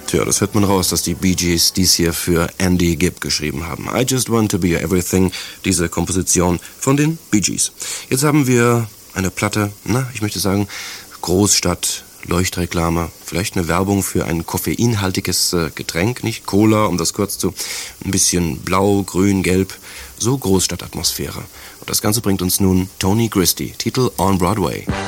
Tja, das hört man raus, dass die Bee Gees dies hier für Andy Gibb geschrieben haben. I Just Want to Be Your Everything, diese Komposition von den Bee Gees. Jetzt haben wir eine Platte, ich möchte sagen, Großstadt, Leuchtreklame, vielleicht eine Werbung für ein koffeinhaltiges Getränk, nicht Cola, um das kurz zu, ein bisschen blau, grün, gelb, so Großstadtatmosphäre. Und das Ganze bringt uns nun Tony Christie, Titel On Broadway.